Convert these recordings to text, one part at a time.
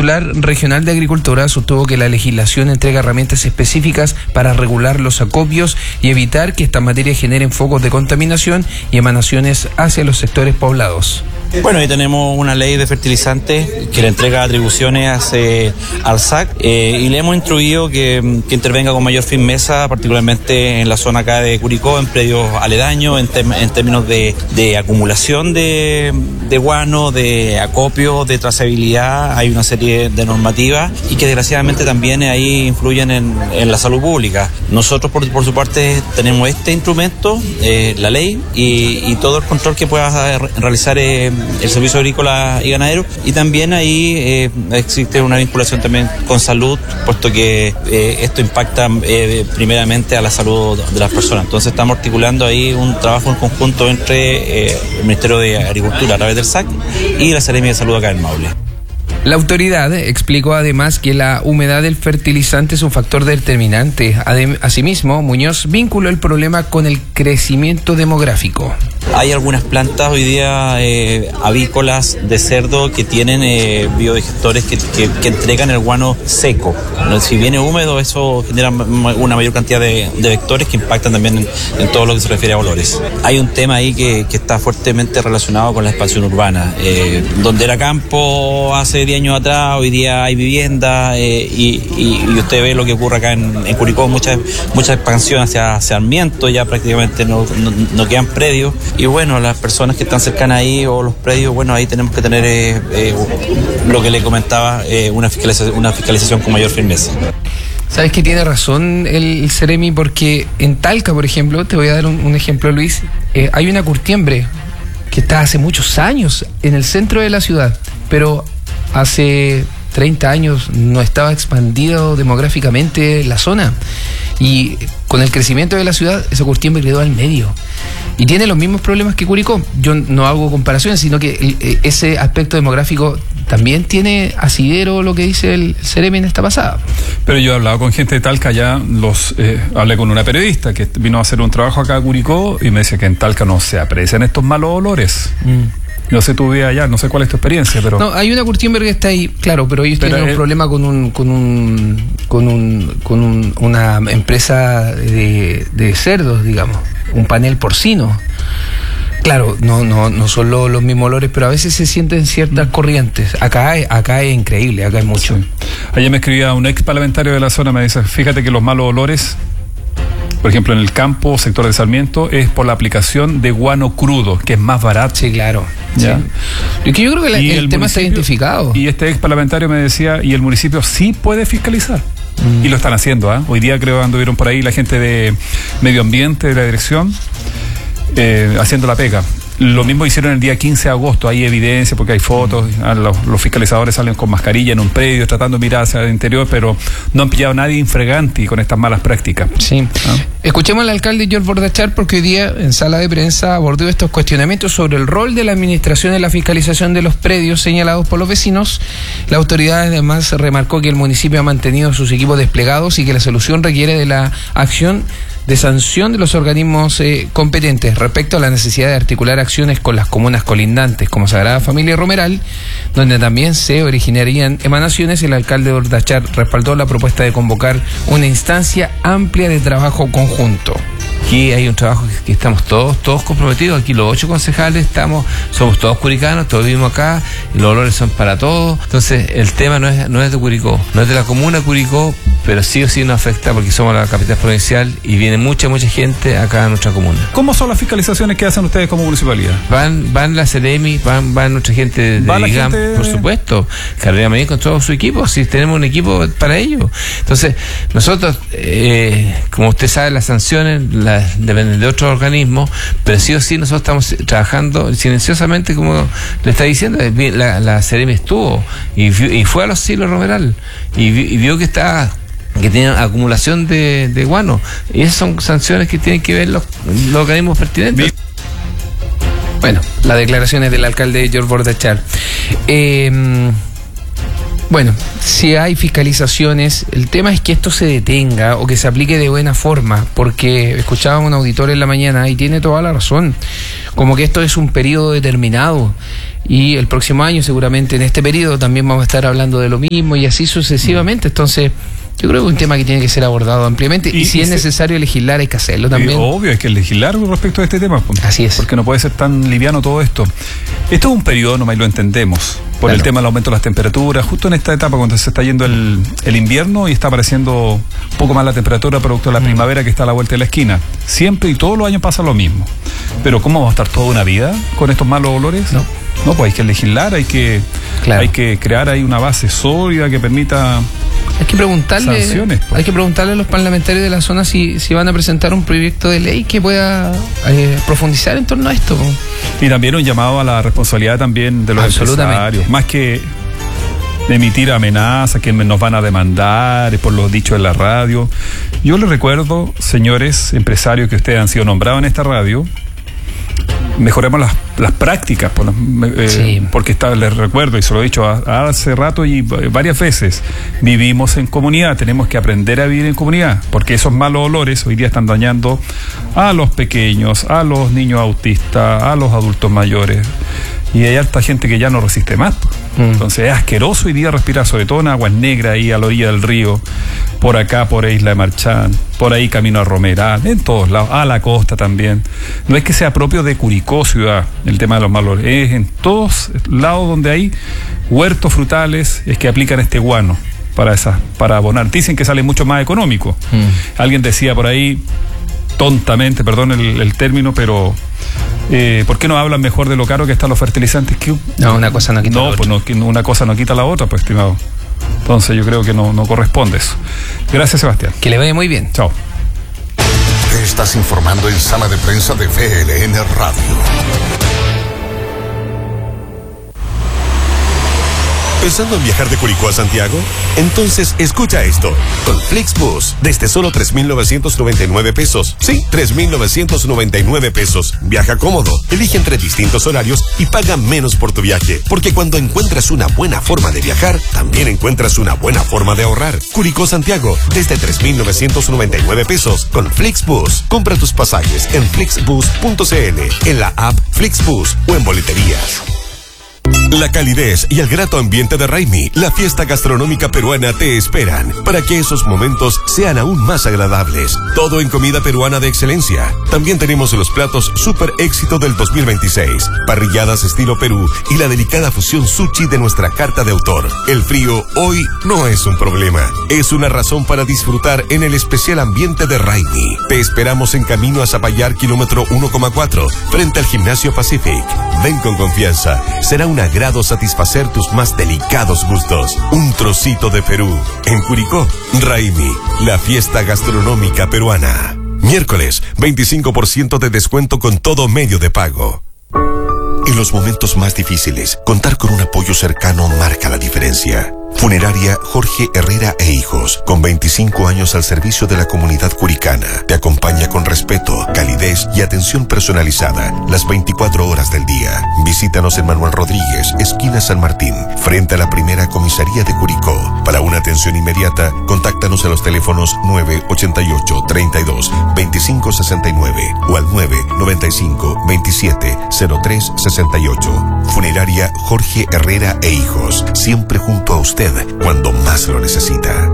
titular regional de Agricultura sostuvo que la legislación entrega herramientas específicas para regular los acopios y evitar que estas materias generen focos de contaminación y emanaciones hacia los sectores poblados. Bueno, ahí tenemos una ley de fertilizantes que le entrega atribuciones al SAC y le hemos instruido que intervenga con mayor firmeza, particularmente en la zona acá de Curicó, en predios aledaños, en términos de acumulación de guano, de acopio, de trazabilidad. Hay una serie de normativas y que desgraciadamente también ahí influyen en la salud pública. Nosotros por su parte tenemos este instrumento, la ley y todo el control que pueda realizar el Servicio Agrícola y Ganadero, y también ahí existe una vinculación también con salud, puesto que esto impacta primeramente a la salud de las personas. Entonces estamos articulando ahí un trabajo en conjunto entre el Ministerio de Agricultura a través del SAC y la Seremi de Salud acá en Maule. La autoridad explicó además que la humedad del fertilizante es un factor determinante. Asimismo, Muñoz vinculó el problema con el crecimiento demográfico. Hay algunas plantas hoy día avícolas de cerdo que tienen biodigestores que entregan el guano seco. Si viene húmedo, eso genera una mayor cantidad de vectores que impactan también en todo lo que se refiere a olores. Hay un tema ahí que está fuertemente relacionado con la expansión urbana. Donde era campo hace 10 años atrás, hoy día hay vivienda y usted ve lo que ocurre acá en Curicó, mucha expansión hacia Sarmiento, ya prácticamente no quedan predios. Y bueno, las personas que están cercanas ahí o los predios, bueno, ahí tenemos que tener lo que le comentaba, una fiscalización con mayor firmeza. ¿Sabes que tiene razón el Seremi? Porque en Talca, por ejemplo, te voy a dar un ejemplo, Luis, hay una curtiembre que está hace muchos años en el centro de la ciudad, pero hace 30 años no estaba expandido demográficamente la zona, y con el crecimiento de la ciudad esa curtiembre quedó al medio y tiene los mismos problemas que Curicó. Yo no hago comparaciones, sino que ese aspecto demográfico también tiene asidero lo que dice el Seremi en esta pasada. Pero yo he hablado con gente de Talca, ya hablé con una periodista que vino a hacer un trabajo acá a Curicó y me decía que en Talca no se aprecian estos malos olores. No sé, tú ve allá, no sé cuál es tu experiencia, pero... No, hay una curtiembre que está ahí, claro, pero ellos tienen un problema con una empresa de cerdos, digamos, un panel porcino. Claro, no son los mismos olores, pero a veces se sienten ciertas corrientes. Acá es increíble, acá es mucho. Sí. Ayer me escribía un ex parlamentario de la zona, me dice, fíjate que los malos olores, por ejemplo, en el campo, sector de Sarmiento, es por la aplicación de guano crudo, que es más barato. Sí, claro. ¿Ya? Sí. Yo creo que el tema está identificado. Y este ex parlamentario me decía, y el municipio sí puede fiscalizar. Y lo están haciendo, ¿eh? Hoy día creo que anduvieron por ahí la gente de medio ambiente, de la dirección, haciendo la pega. Lo mismo hicieron el día 15 de agosto, hay evidencia porque hay fotos, los fiscalizadores salen con mascarilla en un predio tratando de mirar hacia el interior, pero no han pillado a nadie infraganti con estas malas prácticas. Sí. Escuchemos al alcalde George Bordachar, porque hoy día en sala de prensa abordó estos cuestionamientos sobre el rol de la administración en la fiscalización de los predios señalados por los vecinos. La autoridad además remarcó que el municipio ha mantenido sus equipos desplegados y que la solución requiere de la acción de sanción de los organismos competentes respecto a la necesidad de articular acciones con las comunas colindantes como Sagrada Familia y Romeral, donde también se originarían emanaciones. El alcalde Bordachar respaldó la propuesta de convocar una instancia amplia de trabajo conjunto. Aquí hay un trabajo que estamos todos comprometidos. Aquí los 8 concejales somos todos curicanos, todos vivimos acá, y los olores son para todos. Entonces el tema no es de Curicó, no es de la comuna de Curicó, pero sí o sí nos afecta porque somos la capital provincial y viene mucha gente acá a nuestra comuna. ¿Cómo son las fiscalizaciones que hacen ustedes como municipalidad? Van la Seremi, van nuestra gente de IGAM, por supuesto, Carrera Medellín con todo su equipo, si tenemos un equipo para ello. Entonces nosotros, como usted sabe, las sanciones dependen de otros organismos, pero sí o sí nosotros estamos trabajando silenciosamente, como le está diciendo. La Seremi estuvo y fue a los silos Romeral y vio que tienen acumulación de guano, y esas son sanciones que tienen que ver los organismos pertinentes. Bueno, las declaraciones del alcalde George Bordachar. Bueno, si hay fiscalizaciones, el tema es que esto se detenga o que se aplique de buena forma, porque escuchaba a un auditor en la mañana y tiene toda la razón, como que esto es un periodo determinado y el próximo año seguramente en este periodo también vamos a estar hablando de lo mismo y así sucesivamente. Entonces yo creo que es un tema que tiene que ser abordado ampliamente y si es necesario legislar hay que hacerlo también. Obvio, hay que legislar respecto a este tema. Así es. Porque no puede ser tan liviano todo esto. Esto es un periodo nomás y lo entendemos. Por el tema del aumento de las temperaturas, justo en esta etapa cuando se está yendo el invierno y está apareciendo un poco más la temperatura producto de la primavera que está a la vuelta de la esquina. Siempre y todos los años pasa lo mismo. Pero ¿cómo vamos a estar toda una vida con estos malos olores? No, pues hay que legislar, hay que crear ahí una base sólida que permita... Hay que preguntarle a los parlamentarios de la zona si van a presentar un proyecto de ley que pueda profundizar en torno a esto. Y también un llamado a la responsabilidad también de los empresarios, más que emitir amenazas que nos van a demandar por los dichos en la radio. Yo les recuerdo, señores empresarios que ustedes han sido nombrados en esta radio, mejoremos las prácticas, porque les recuerdo, y se lo he dicho hace rato y varias veces, vivimos en comunidad, tenemos que aprender a vivir en comunidad, porque esos malos olores hoy día están dañando a los pequeños, a los niños autistas, a los adultos mayores, y hay harta gente que ya no resiste más. Entonces es asqueroso hoy día respirar, sobre todo en aguas negras ahí a la orilla del río, por acá por Isla de Marchán, por ahí camino a Romeral, en todos lados, a la costa también. No es que sea propio de Curicó ciudad el tema de los malos, es en todos lados donde hay huertos frutales, es que aplican este guano para abonar. Dicen que sale mucho más económico. Alguien decía por ahí, tontamente, perdón el término, pero ¿por qué no hablan mejor de lo caro que están los fertilizantes? No, una cosa no quita la otra. No, una cosa no quita la otra, pues, estimado. Entonces yo creo que no corresponde eso. Gracias, Sebastián. Que le vaya muy bien. Chao. Te estás informando en Sala de Prensa de VLN Radio. ¿Pensando en viajar de Curicó a Santiago? Entonces escucha esto. Con Flixbus, desde solo 3,999 pesos. Sí, 3,999 pesos. Viaja cómodo, elige entre distintos horarios y paga menos por tu viaje. Porque cuando encuentras una buena forma de viajar, también encuentras una buena forma de ahorrar. Curicó Santiago, desde 3,999 pesos. Con Flixbus. Compra tus pasajes en flixbus.cl, en la app Flixbus o en boleterías. La calidez y el grato ambiente de Raimi, la fiesta gastronómica peruana, te esperan para que esos momentos sean aún más agradables. Todo en comida peruana de excelencia. También tenemos los platos super éxito del 2026, parrilladas estilo Perú y la delicada fusión sushi de nuestra carta de autor. El frío hoy no es un problema, es una razón para disfrutar en el especial ambiente de Raimi. Te esperamos en camino a Zapallar, kilómetro 1,4, frente al Gimnasio Pacific. Ven con confianza, será un agrado satisfacer tus más delicados gustos. Un trocito de Perú. En Curicó, Raimi, la fiesta gastronómica peruana. Miércoles, 25% de descuento con todo medio de pago. En los momentos más difíciles, contar con un apoyo cercano marca la diferencia. Funeraria Jorge Herrera e Hijos, con 25 años al servicio de la comunidad curicana, te acompaña con respeto, calidez y atención personalizada las 24 horas del día. Visítanos en Manuel Rodríguez, esquina San Martín, frente a la primera comisaría de Curicó. Para una atención inmediata, contáctanos a los teléfonos 988 32 25 69 o al 995 27 03 68. Funeraria Jorge Herrera e Hijos, siempre junto a usted cuando más lo necesita.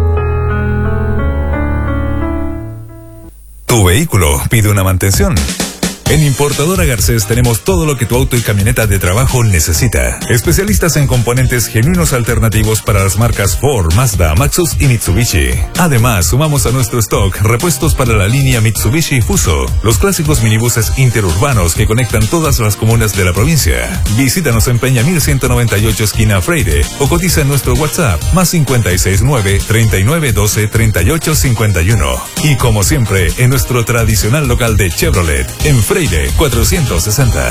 Tu vehículo pide una mantención. En Importadora Garcés tenemos todo lo que tu auto y camioneta de trabajo necesita. Especialistas en componentes genuinos alternativos para las marcas Ford, Mazda, Maxus y Mitsubishi. Además, sumamos a nuestro stock repuestos para la línea Mitsubishi Fuso, los clásicos minibuses interurbanos que conectan todas las comunas de la provincia. Visítanos en Peña 1198 esquina Freire o cotiza en nuestro WhatsApp +569 39 12 38 51. Y como siempre, en nuestro tradicional local de Chevrolet, en Freire 460.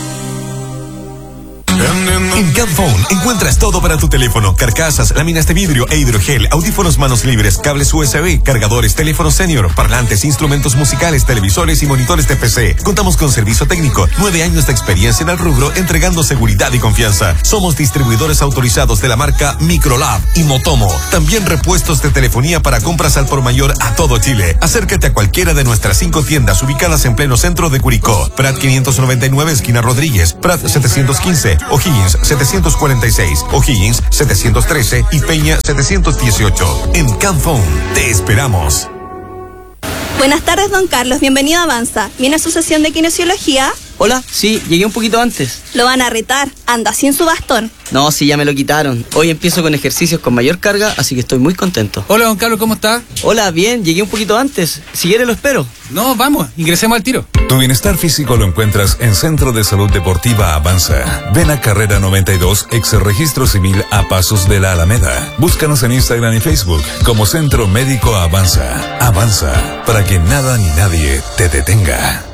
En Camphone encuentras todo para tu teléfono: carcasas, láminas de vidrio e hidrogel, audífonos manos libres, cables USB, cargadores, teléfonos senior, parlantes, instrumentos musicales, televisores y monitores de PC. Contamos con servicio técnico, 9 años de experiencia en el rubro, entregando seguridad y confianza. Somos distribuidores autorizados de la marca Microlab y Motomo. También repuestos de telefonía para compras al por mayor a todo Chile. Acércate a cualquiera de nuestras 5 tiendas ubicadas en pleno centro de Curicó: Prat 599 esquina Rodríguez, Prat 715 o O'Higgins 746, O'Higgins 713 y Peña 718. En Canfón, te esperamos. Buenas tardes, don Carlos. Bienvenido a Avanza. ¿Viene a su sesión de kinesiología? Hola, sí, llegué un poquito antes. Lo van a retar. Anda sin su bastón. No, sí, ya me lo quitaron. Hoy empiezo con ejercicios con mayor carga, así que estoy muy contento. Hola, don Carlos, ¿cómo está? Hola, bien, llegué un poquito antes. Si quiere lo espero. No, vamos, ingresemos al tiro. Tu bienestar físico lo encuentras en Centro de Salud Deportiva Avanza. Ven a Carrera 92, ex registro civil a pasos de la Alameda. Búscanos en Instagram y Facebook como Centro Médico Avanza. Avanza, para que nada ni nadie te detenga.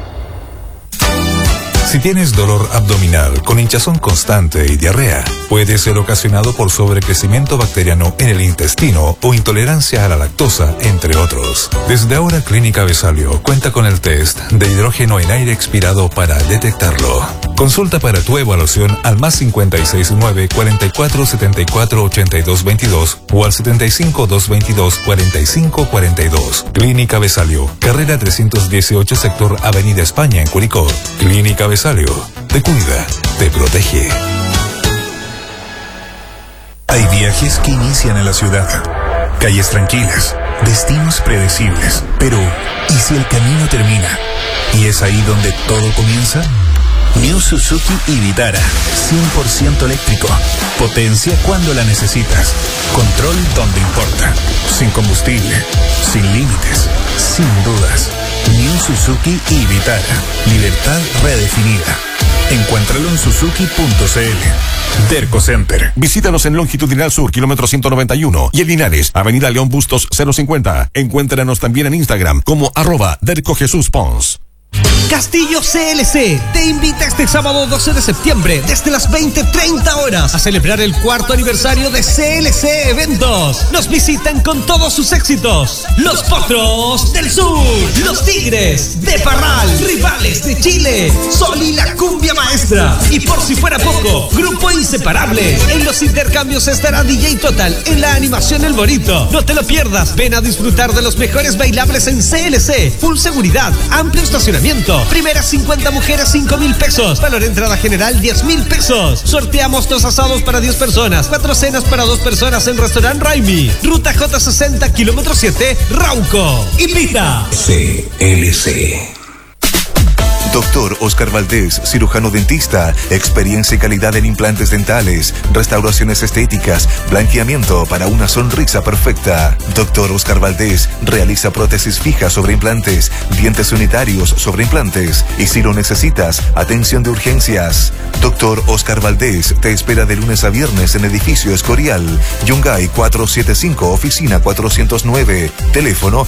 Si tienes dolor abdominal con hinchazón constante y diarrea, puede ser ocasionado por sobrecrecimiento bacteriano en el intestino o intolerancia a la lactosa, entre otros. Desde ahora, Clínica Besalio cuenta con el test de hidrógeno en aire expirado para detectarlo. Consulta para tu evaluación al +56 9 44 74 82 22 o al 75 222 45 42. Clínica Besalio, carrera 318, sector Avenida España en Curicó. Clínica Besalio, te cuida, te protege. Hay viajes que inician en la ciudad, calles tranquilas, destinos predecibles. Pero, ¿y si el camino termina? ¿Y es ahí donde todo comienza? New Suzuki Vitara, 100% eléctrico. Potencia cuando la necesitas. Control donde importa. Sin combustible, sin límites, sin dudas. New Suzuki Vitara. Libertad redefinida. Encuéntralo en suzuki.cl. Derco Center. Visítanos en Longitudinal Sur, kilómetro 191, y en Linares, Avenida León Bustos 050. Encuéntranos también en Instagram como @DercoJesusPons. Castillo CLC te invita este sábado 12 de septiembre desde las 20:30 horas a celebrar el 4º aniversario de CLC Eventos. Nos visitan con todos sus éxitos: Los Potros del Sur, Los Tigres de Parral, Rivales de Chile, Sol y la Cumbia Maestra. Y por si fuera poco, Grupo Inseparable. En los intercambios estará DJ Total, en la animación El Bonito. No te lo pierdas, ven a disfrutar de los mejores bailables en CLC. Full seguridad, amplio estacionamiento. Primeras 50 mujeres, 5,000 pesos. Valor entrada general, 10,000 pesos. Sorteamos 2 asados para 10 personas, 4 cenas para 2 personas en Restaurant Raimi. Ruta J60, kilómetro 7, Rauco. Invita. CLC. Doctor Oscar Valdés, cirujano dentista, experiencia y calidad en implantes dentales, restauraciones estéticas, blanqueamiento para una sonrisa perfecta. Doctor Oscar Valdés realiza prótesis fijas sobre implantes, dientes unitarios sobre implantes y si lo necesitas, atención de urgencias. Doctor Oscar Valdés te espera de lunes a viernes en edificio Escorial, Yungay 475, oficina 409, teléfono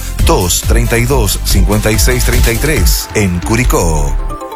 232-5633 en Curicó.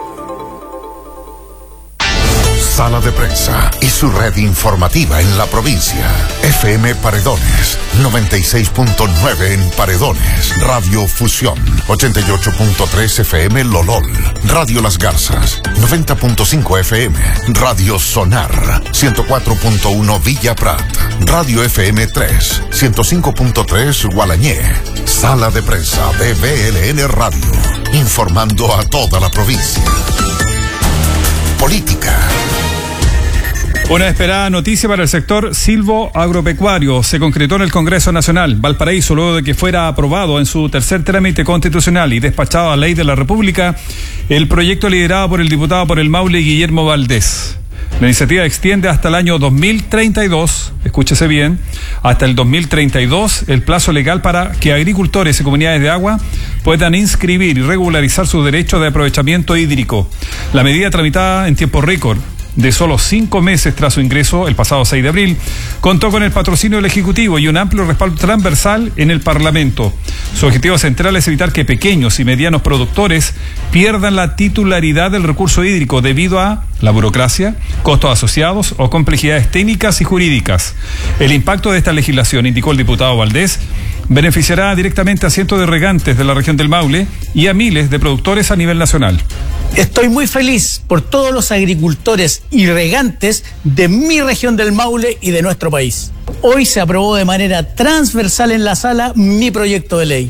Sala de Prensa y su red informativa en la provincia. FM Paredones, 96.9 en Paredones. Radio Fusión, 88.3 FM Lolol. Radio Las Garzas, 90.5 FM. Radio Sonar, 104.1 Villa Prat. Radio FM 3, 105.3 Gualañé. Sala de Prensa de BLN Radio, informando a toda la provincia. Política. Una esperada noticia para el sector silvo-agropecuario se concretó en el Congreso Nacional Valparaíso luego de que fuera aprobado en su tercer trámite constitucional y despachado a ley de la República el proyecto liderado por el diputado por el Maule Guillermo Valdés. La iniciativa extiende hasta el año 2032, escúchese bien, hasta el 2032 el plazo legal para que agricultores y comunidades de agua puedan inscribir y regularizar sus derechos de aprovechamiento hídrico. La medida tramitada en tiempo récord de solo 5 meses tras su ingreso el pasado 6 de abril, contó con el patrocinio del Ejecutivo y un amplio respaldo transversal en el Parlamento. Su objetivo central es evitar que pequeños y medianos productores pierdan la titularidad del recurso hídrico debido a la burocracia, costos asociados o complejidades técnicas y jurídicas. El impacto de esta legislación, indicó el diputado Valdés, beneficiará directamente a cientos de regantes de la región del Maule y a miles de productores a nivel nacional. Estoy muy feliz por todos los agricultores y regantes de mi región del Maule y de nuestro país. Hoy se aprobó de manera transversal en la sala mi proyecto de ley.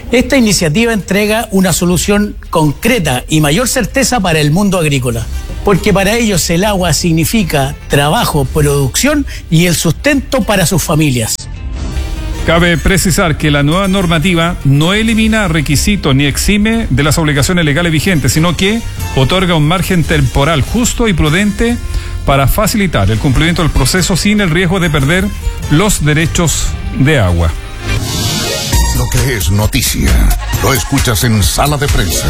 Esta iniciativa entrega una solución concreta y mayor certeza para el mundo agrícola, porque para ellos el agua significa trabajo, producción y el sustento para sus familias. Cabe precisar que la nueva normativa no elimina requisitos ni exime de las obligaciones legales vigentes, sino que otorga un margen temporal justo y prudente para facilitar el cumplimiento del proceso sin el riesgo de perder los derechos de agua. Lo que es noticia, lo escuchas en Sala de Prensa.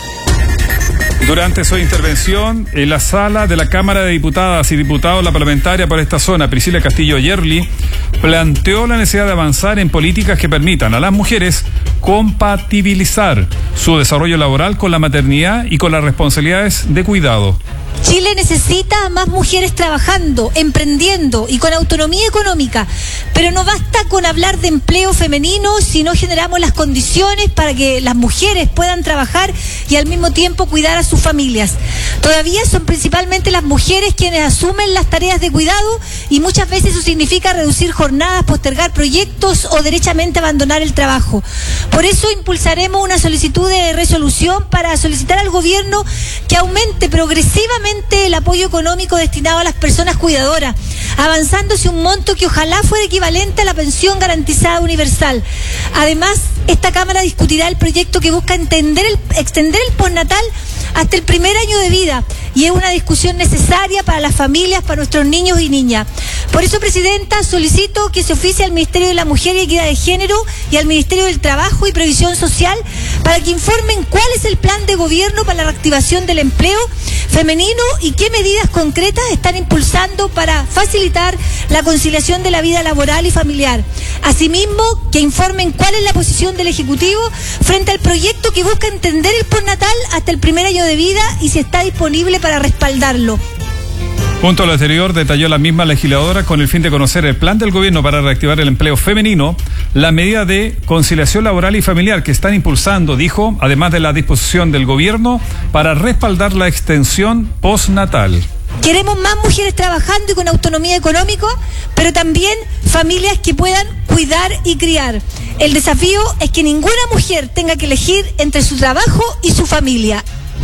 Durante su intervención en la sala de la Cámara de Diputadas y Diputados, la parlamentaria por esta zona, Priscila Castillo Yerli, planteó la necesidad de avanzar en políticas que permitan a las mujeres compatibilizar su desarrollo laboral con la maternidad y con las responsabilidades de cuidado. Chile necesita a más mujeres trabajando, emprendiendo y con autonomía económica, pero no basta con hablar de empleo femenino si no generamos las condiciones para que las mujeres puedan trabajar y al mismo tiempo cuidar a sus familias. Todavía son principalmente las mujeres quienes asumen las tareas de cuidado y muchas veces eso significa reducir jornadas, postergar proyectos o derechamente abandonar el trabajo. Por eso impulsaremos una solicitud de resolución para solicitar al gobierno que aumente progresivamente el apoyo económico destinado a las personas cuidadoras, avanzando hacia un monto que ojalá fuera equivalente a la pensión garantizada universal. Además, esta Cámara discutirá el proyecto que busca extender el postnatal hasta el primer año de vida, y es una discusión necesaria para las familias, para nuestros niños y niñas. Por eso, Presidenta, solicito que se oficie al Ministerio de la Mujer y Equidad de Género y al Ministerio del Trabajo y Previsión Social para que informen cuál es el plan de gobierno para la reactivación del empleo femenino y qué medidas concretas están impulsando para facilitar la conciliación de la vida laboral y familiar. Asimismo, que informen cuál es la posición del Ejecutivo frente al proyecto que busca extender el postnatal hasta el primer año de vida y si está disponible para respaldarlo. Junto a lo anterior, detalló la misma legisladora con el fin de conocer el plan del gobierno para reactivar el empleo femenino, la medida de conciliación laboral y familiar que están impulsando, dijo, además de la disposición del gobierno para respaldar la extensión postnatal. Queremos más mujeres trabajando y con autonomía económica, pero también familias que puedan cuidar y criar. El desafío es que ninguna mujer tenga que elegir entre su trabajo y su familia.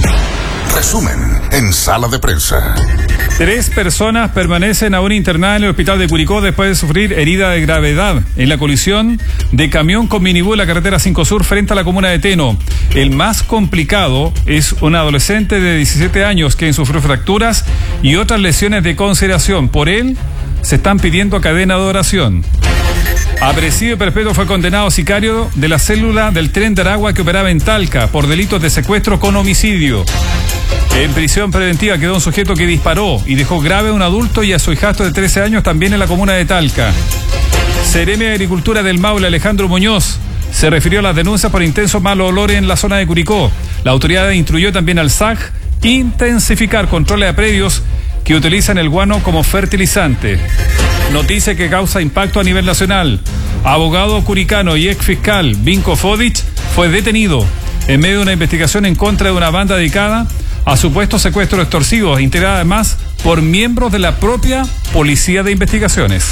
Resumen en Sala de Prensa. 3 personas permanecen aún internadas en el hospital de Curicó después de sufrir herida de gravedad en la colisión de camión con minibús en la carretera 5 Sur frente a la comuna de Teno. El más complicado es un adolescente de 17 años que sufrió fracturas y otras lesiones de consideración. Por él se están pidiendo cadena de oración. A presidio perpetuo fue condenado sicario de la célula del Tren de Aragua que operaba en Talca por delitos de secuestro con homicidio. En prisión preventiva quedó un sujeto que disparó y dejó grave a un adulto y a su hijastro de 13 años también en la comuna de Talca. Seremi de Agricultura del Maule, Alejandro Muñoz, se refirió a las denuncias por intensos malos olores en la zona de Curicó. La autoridad instruyó también al SAG intensificar controles a predios que utilizan el guano como fertilizante. Noticia que causa impacto a nivel nacional. Abogado curicano y ex fiscal Vinko Fodic fue detenido en medio de una investigación en contra de una banda dedicada a supuestos secuestros extorsivos, integrada además por miembros de la propia Policía de Investigaciones.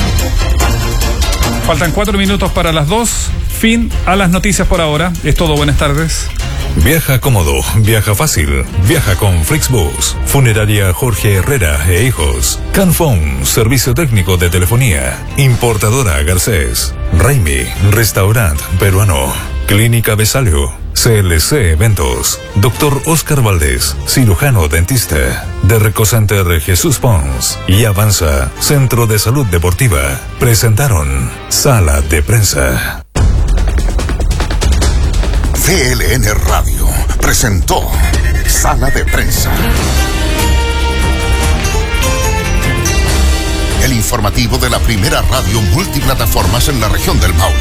Faltan 4 minutos para las 2. Fin a las noticias por ahora. Es todo, buenas tardes. Viaja cómodo, viaja fácil, viaja con Flixbus. Funeraria Jorge Herrera e Hijos. Canfón, servicio técnico de telefonía. Importadora Garcés. Raimi, restaurante peruano. Clínica Besalio. CLC Eventos. Doctor Oscar Valdés, cirujano dentista. De Recocenter Jesús Pons. Y Avanza, Centro de Salud Deportiva. Presentaron Sala de Prensa. CLN Radio presentó Sala de Prensa. El informativo de la primera radio multiplataformas en la región del Maule.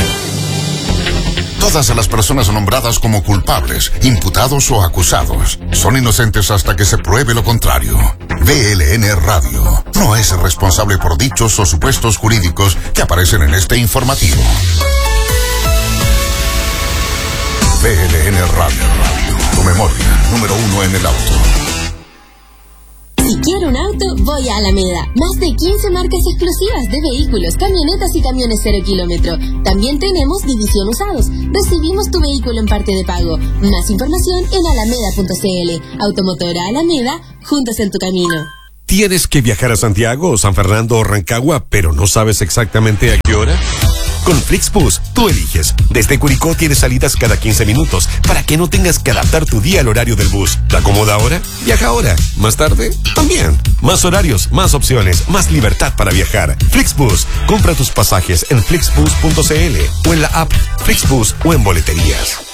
Todas las personas nombradas como culpables, imputados o acusados son inocentes hasta que se pruebe lo contrario. VLN Radio no es responsable por dichos o supuestos jurídicos que aparecen en este informativo. VLN Radio, tu memoria número 1 en el auto. Si quiero un auto, voy a Alameda. Más de 15 marcas exclusivas de vehículos, camionetas y camiones 0 kilómetro. También tenemos división usados. Recibimos tu vehículo en parte de pago. Más información en alameda.cl. Automotora Alameda, juntos en tu camino. ¿Tienes que viajar a Santiago, San Fernando o Rancagua, pero no sabes exactamente a qué hora? Con Flixbus, tú eliges. Desde Curicó tienes salidas cada 15 minutos para que no tengas que adaptar tu día al horario del bus. ¿Te acomoda ahora? Viaja ahora. ¿Más tarde? También. Más horarios, más opciones, más libertad para viajar. Flixbus. Compra tus pasajes en flixbus.cl o en la app Flixbus o en boleterías.